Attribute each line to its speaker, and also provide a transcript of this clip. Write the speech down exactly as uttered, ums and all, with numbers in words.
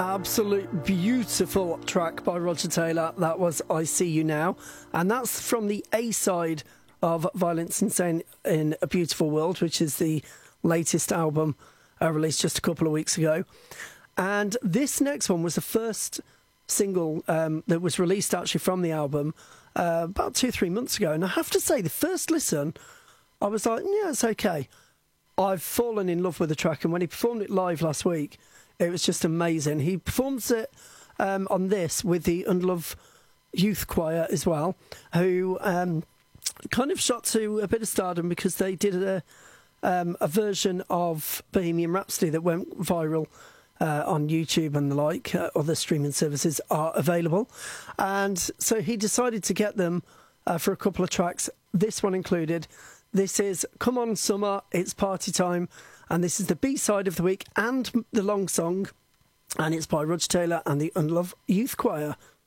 Speaker 1: Absolute beautiful track by Roger Taylor. That was I See You Now. And that's from the A-side of Violence Insane in a Beautiful World, which is the latest album uh, released just a couple of weeks ago. And this next one was the first single um, that was released actually from the album uh, about two, three months ago. And I have to say, the first listen, I was like, yeah, it's okay. I've fallen in love with the track. And when he performed it live last week, it was just amazing. He performs it um, on this with the Unlove Youth Choir as well, who um, kind of shot to a bit of stardom because they did a, um, a version of Bohemian Rhapsody that went viral uh, on YouTube and the like. Uh, other streaming services are available. And so he decided to get them uh, for a couple of tracks, this one included. This is Come On Summer, It's Party Time. And this is the B-side of the week and the long song. And it's by Roger Taylor and the Unlove Youth Choir.